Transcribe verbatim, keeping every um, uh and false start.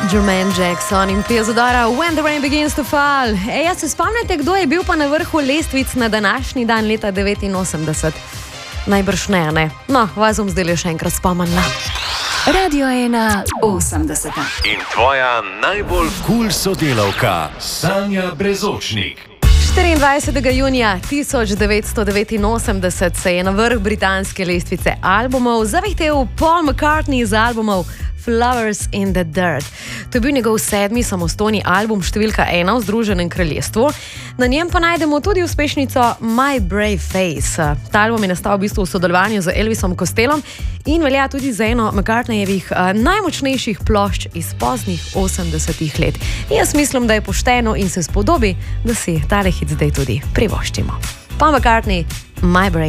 Jermaine Jackson in Piazodora When the Rain Begins to Fall. Ej, ja se spomnite, kdo je bil pa na vrhu lestvic na današnji dan leta devetinosemdeset? Najbrž ne, ne. No, vas bom zdaj še enkrat spomnila. Radio ena osemdeseta. In tvoja najbolj kul sodelavka, Sanja Brezočnik. štiriindvajsetega junija tisoč devetsto devetinosemdeset se je na vrh britanske lestvice albumov zavihtel Paul McCartney z albumov Flowers in the Dirt. To je bil njegov sedmi samostojni album številka ena v Združenem kraljestvu. Na njem pa najdemo tudi uspešnico My Brave Face. Ta album je nastal v bistvu v sodelovanju z Elvisom Costellom in velja tudi za eno McCartneyjevih uh, najmočnejših plošč iz poznih osemdesetih let. Jaz mislim, da je pošteno in se spodobi, da si tale hit zdaj tudi privoščimo. Paul McCartney, My Brave